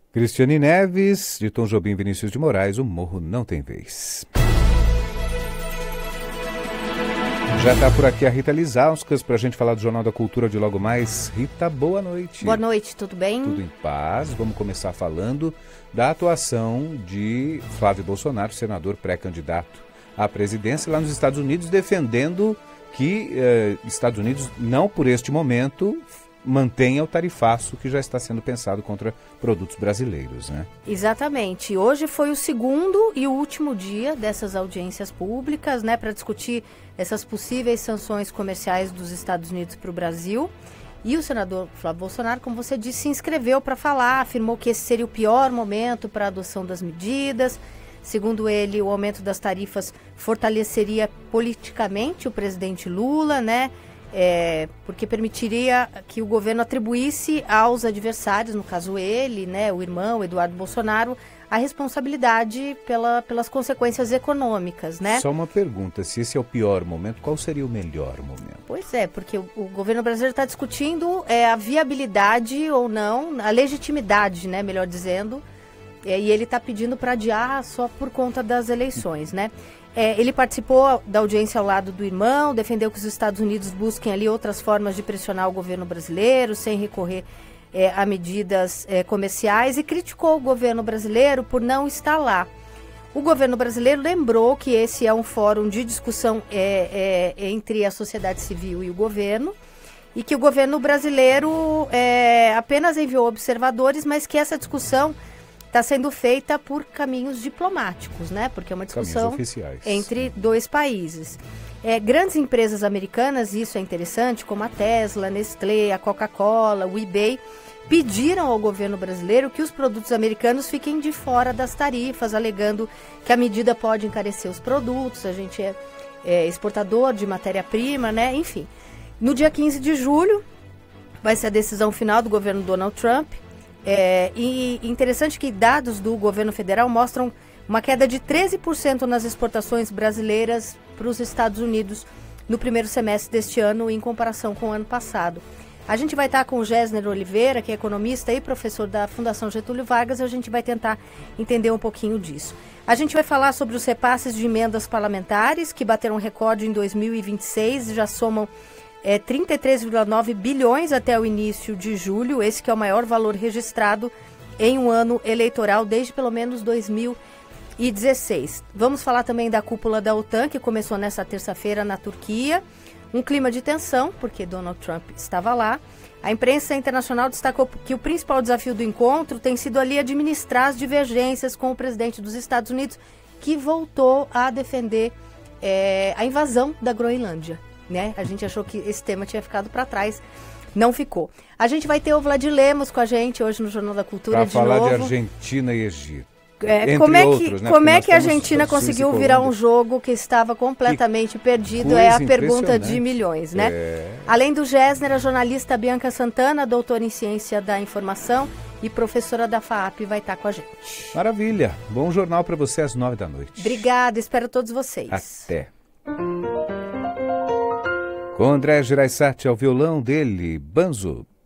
Cristiane Neves, de Tom Jobim, Vinícius de Moraes, o Morro Não Tem Vez. Já está por aqui a Rita Lizauskas para a gente falar do Jornal da Cultura de logo mais. Rita, boa noite. Boa noite, tudo bem? Tudo em paz. Vamos começar falando da atuação de Flávio Bolsonaro, senador pré-candidato à presidência lá nos Estados Unidos, defendendo que Estados Unidos, não por este momento, mantenha o tarifaço que já está sendo pensado contra produtos brasileiros, né? Exatamente. Hoje foi o segundo e o último dia dessas audiências públicas, né, para discutir essas possíveis sanções comerciais dos Estados Unidos para o Brasil. E o senador Flávio Bolsonaro, como você disse, se inscreveu para falar, afirmou que esse seria o pior momento para a adoção das medidas. Segundo ele, o aumento das tarifas fortaleceria politicamente o presidente Lula, né? Porque permitiria que o governo atribuísse aos adversários, no caso ele, né, o irmão Eduardo Bolsonaro, a responsabilidade pelas consequências econômicas, né? Só uma pergunta, se esse é o pior momento, qual seria o melhor momento? Pois é, porque o governo brasileiro está discutindo a viabilidade ou não, a legitimidade, né, melhor dizendo, e ele está pedindo para adiar só por conta das eleições, né? Ele participou da audiência ao lado do irmão, defendeu que os Estados Unidos busquem ali outras formas de pressionar o governo brasileiro, sem recorrer a medidas comerciais, e criticou o governo brasileiro por não estar lá. O governo brasileiro lembrou que esse é um fórum de discussão entre a sociedade civil e o governo, e que o governo brasileiro apenas enviou observadores, mas que essa discussão está sendo feita por caminhos diplomáticos, né? Porque é uma discussão entre dois países. Grandes empresas americanas, isso é interessante, como a Tesla, a Nestlé, a Coca-Cola, o eBay, pediram ao governo brasileiro que os produtos americanos fiquem de fora das tarifas, alegando que a medida pode encarecer os produtos, a gente é exportador de matéria-prima, né? Enfim, no dia 15 de julho vai ser a decisão final do governo Donald Trump. E interessante que dados do governo federal mostram uma queda de 13% nas exportações brasileiras para os Estados Unidos no primeiro semestre deste ano, em comparação com o ano passado. A gente vai estar com o Gessner Oliveira, que é economista e professor da Fundação Getúlio Vargas, e a gente vai tentar entender um pouquinho disso. A gente vai falar sobre os repasses de emendas parlamentares, que bateram recorde em 2026 e já somam 33,9 bilhões até o início de julho, esse que é o maior valor registrado em um ano eleitoral desde pelo menos 2016. Vamos falar também da cúpula da OTAN, que começou nessa terça-feira na Turquia. Um clima de tensão, porque Donald Trump estava lá. A imprensa internacional destacou que o principal desafio do encontro tem sido ali administrar as divergências com o presidente dos Estados Unidos, que voltou a defender a invasão da Groenlândia. Né? A gente achou que esse tema tinha ficado para trás, não ficou. A gente vai ter o Vladir Lemos com a gente hoje no Jornal da Cultura de novo. Para falar de Argentina e Egito. Como é que a Argentina conseguiu virar um jogo que estava completamente perdido? É a pergunta de milhões, né? Além do Gessner, a jornalista Bianca Santana, doutora em Ciência da Informação e professora da FAAP, vai estar com a gente. Maravilha. Bom jornal para você às 9 da noite. Obrigada, espero todos vocês. Até. Com André Gereissati ao violão dele, Banzo.